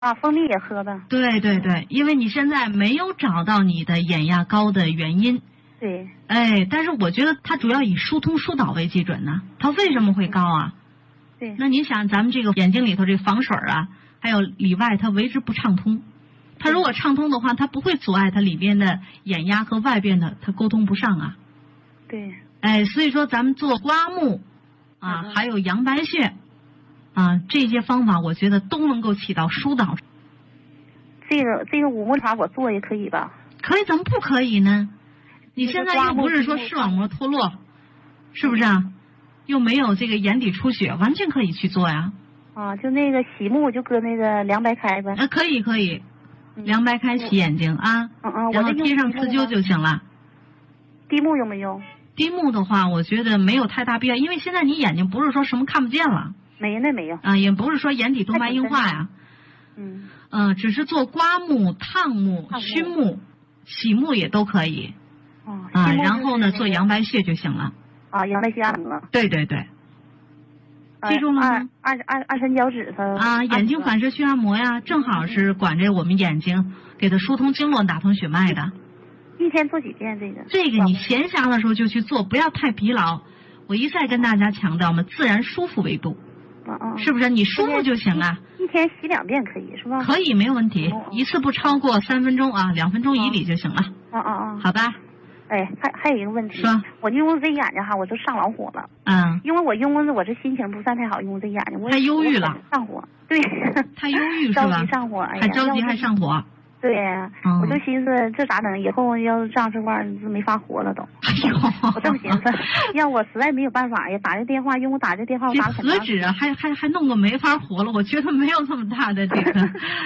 啊，蜂蜜也喝的。 对对对，因为你现在没有找到你的眼压高的原因。 对。 哎，但是我觉得它主要以疏通疏导为基准呢。它为什么会高啊？ 对。 那您想，咱们这个眼睛里头这防水啊，还有里外它为之不畅通。它如果畅通的话，它不会阻碍它里边的眼压和外边的它沟通不上啊。 对。 哎，所以说咱们做刮目啊，还有阳白穴啊，这些方法我觉得都能够起到疏导。 这个五木茶我做也可以吧？ 可以，怎么不可以呢？你现在又不是说视网膜脱落，是不是啊？又没有这个眼底出血，完全可以去做呀。 啊，就那个洗目就搁那个凉白开呗。 可以可以，凉白开洗眼睛啊。然后贴上刺灸就行了。 滴目用没用？ 滴目的话，我觉得没有太大必要，因为现在你眼睛不是说什么看不见了。 没有。 啊，也不是说眼底动脉硬化呀。只是做刮目、烫目、熏目、洗目也都可以。然后呢，做阳白穴就行了。 啊，阳白穴按摩。 对对对。记住了吗？ 二三脚趾头。 啊，眼睛反射区按摩呀，正好是管着我们眼睛，给它疏通经络、打通血脉的。 一天做几遍这个？ 这个你闲暇的时候就去做，不要太疲劳。我一再跟大家强调嘛，自然舒服为度。是不是？你舒服就行了。 一天洗2遍可以是吧？ 可以，没有问题。一次不超过3分钟啊，2分钟以里就行了。好吧。 哎，还有一个问题，我用这眼睛哈，我就上老火了。因为我用我这心情不算太好，用这眼睛， 太忧郁了， 上火。对。 太忧郁是吧？ 着急上火， 还着急还上火。 对，我就寻思这咋整？以后要这样这块没法活了都。我这么寻思，要我实在没有办法呀，打这电话，因为我打这电话我打了很何止啊，还弄个没法活了？我觉得没有这么大的这个。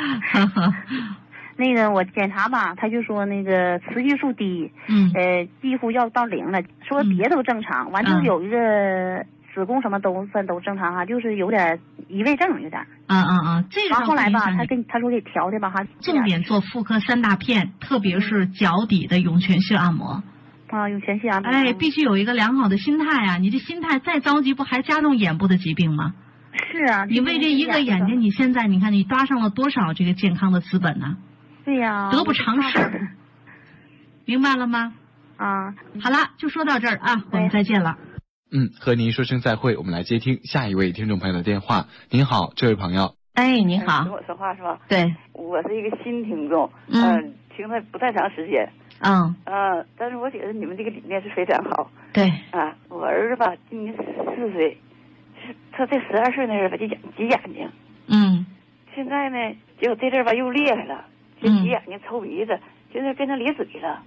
那个我检查吧，他就说那个雌激素低，几乎要到0了，说别都正常，完就有一个子宫什么都正常哈，就是有点移位症有点。这个。后来吧，他说给调的吧哈。 重点做妇科3大片，特别是脚底的涌泉穴按摩。 涌泉穴按摩。 哎，必须有一个良好的心态啊！你这心态再着急，不还加重眼部的疾病吗？ 是啊。 你为这一个眼睛，你现在你看你搭上了多少这个健康的资本呢？ 对呀。 得不偿失。明白了吗？好了，就说到这儿啊，我们再见了。 和您说声再会，我们来接听下一位听众朋友的电话。您好，这位朋友。 哎，你好。 跟我说话是吧？ 对。 我是一个新听众，听了不太长时间。但是我觉得你们这个理念是非常好。 对。 我儿子吧，今年14岁，他在12岁那阵吧就挤眼睛。现在呢，结果这阵吧又厉害了，就挤眼睛、抽鼻子，现在变成咧嘴了。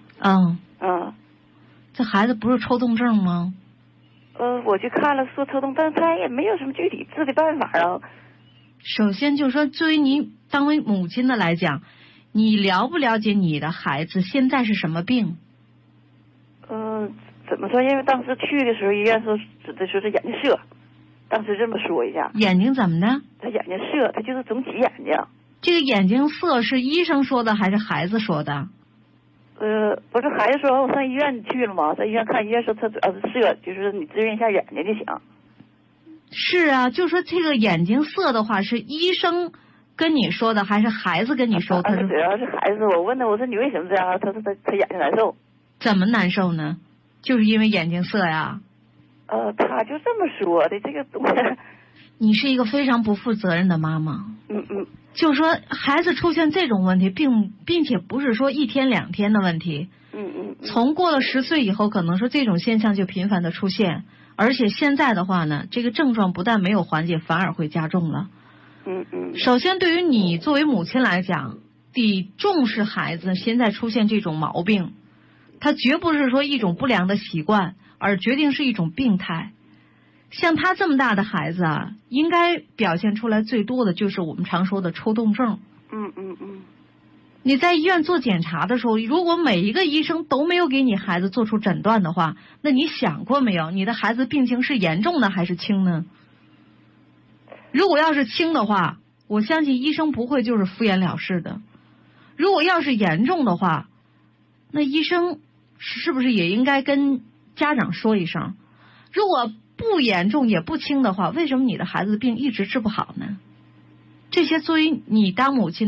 这孩子不是抽动症吗？ 我去看了，说抽动，但他也没有什么具体治的办法啊。 首先就是说，作为你当为母亲的来讲，你了不了解你的孩子现在是什么病？ 怎么说？因为当时去的时候，医院说指的说是眼睛涩，当时这么说一下。 眼睛怎么的？ 他眼睛涩，他就是总挤眼睛。 这个眼睛涩是医生说的还是孩子说的？ 不是孩子说，我上医院去了嘛，在医院看，医院说他主要是涩，就是你支援一下眼睛就行。 是啊，就说这个眼睛涩的话，是医生跟你说的，还是孩子跟你说？他说主要是孩子，我问他，我说你为什么这样？他说他眼睛难受。 怎么难受呢？就是因为眼睛涩呀。 他就这么说的，这个东西。 你是一个非常不负责任的妈妈。就是说，孩子出现这种问题，并且不是说1天2天的问题。从过了10岁以后，可能说这种现象就频繁的出现，而且现在的话呢，这个症状不但没有缓解，反而会加重了。首先，对于你作为母亲来讲，得重视孩子现在出现这种毛病，它绝不是说一种不良的习惯，而决定是一种病态。像他这么大的孩子啊，应该表现出来最多的就是我们常说的抽动症。你在医院做检查的时候，如果每一个医生都没有给你孩子做出诊断的话，那你想过没有，你的孩子病情是严重的还是轻呢？如果要是轻的话，我相信医生不会就是敷衍了事的。如果要是严重的话，那医生是不是也应该跟家长说一声？如果不严重也不轻的话，为什么你的孩子的病一直治不好呢？ 这些作为你当母亲